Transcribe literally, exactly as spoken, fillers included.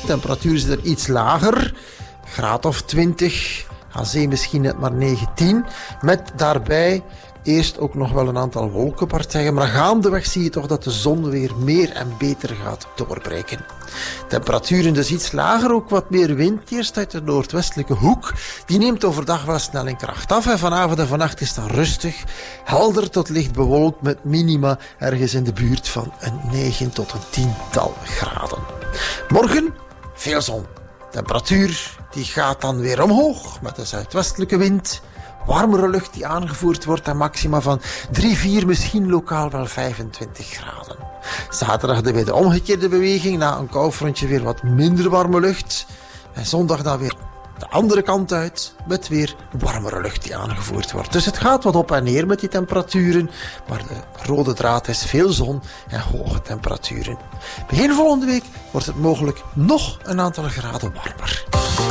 Temperatuur zit er iets lager, graad of twintig. Aan zee misschien net maar negentien. Met daarbij eerst ook nog wel een aantal wolkenpartijen. Maar gaandeweg zie je toch dat de zon weer meer en beter gaat doorbreken. Temperaturen dus iets lager, ook wat meer wind. Eerst uit de noordwestelijke hoek. Die neemt overdag wel snel in kracht af. En vanavond en vannacht is dan rustig. Helder tot licht bewolkt met minima ergens in de buurt van een negen tot een tiental graden. Morgen veel zon. Temperatuur die gaat dan weer omhoog met de zuidwestelijke wind. Warmere lucht die aangevoerd wordt en maxima van drie, vier, misschien lokaal wel vijfentwintig graden. Zaterdag de weer de omgekeerde beweging. Na een koufrontje weer wat minder warme lucht. En zondag dan weer de andere kant uit met weer warmere lucht die aangevoerd wordt. Dus het gaat wat op en neer met die temperaturen. Maar de rode draad is veel zon en hoge temperaturen. Begin volgende week wordt het mogelijk nog een aantal graden warmer.